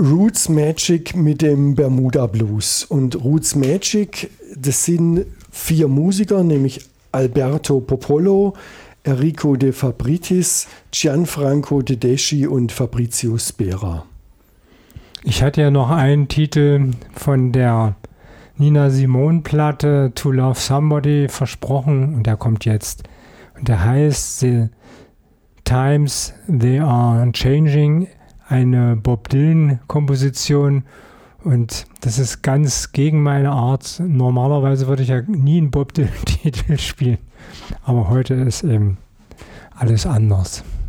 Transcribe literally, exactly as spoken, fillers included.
Roots Magic mit dem Bermuda Blues. Und Roots Magic, das sind vier Musiker, nämlich Alberto Popolo, Enrico De Fabritis, Gianfranco Tedeschi und Fabrizio Spera. Ich hatte ja noch einen Titel von der Nina Simone-Platte To Love Somebody versprochen und der kommt jetzt. Und der heißt The Times They Are Changing, eine Bob Dylan-Komposition. Und das ist ganz gegen meine Art. Normalerweise würde ich ja nie einen Bob Dylan-Titel spielen. Aber heute ist eben alles anders.